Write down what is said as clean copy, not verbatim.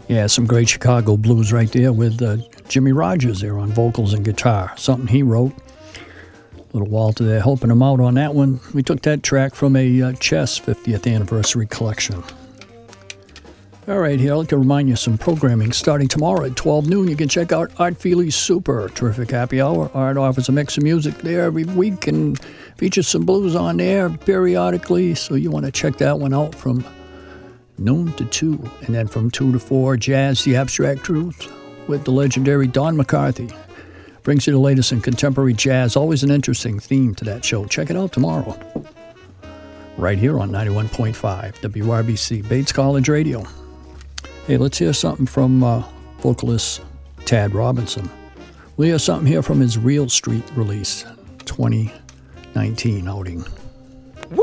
Yeah, some great Chicago blues right there with Jimmy Rogers there on vocals and guitar. Something he wrote. Little Walter there helping him out on that one. We took that track from a Chess 50th anniversary collection. All right, here, I'd like to remind you some programming starting tomorrow at 12 noon. You can check out Art Feely's Super Terrific Happy Hour. Art offers a mix of music there every week and features some blues on there periodically, so you want to check that one out from noon to 2. And then from 2 to 4, Jazz, The Abstract Truth with the legendary Don McCarthy. Brings you the latest in contemporary jazz. Always an interesting theme to that show. Check it out tomorrow. Right here on 91.5 WRBC, Bates College Radio. Hey, let's hear something from vocalist Tad Robinson. We'll hear something here from his Real Street release, 2019 outing.